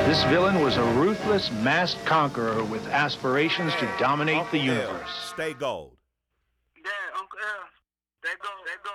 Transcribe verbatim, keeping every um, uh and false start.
This villain was a ruthless, masked conqueror with aspirations to dominate the universe. Stay gold. Dad, Uncle L.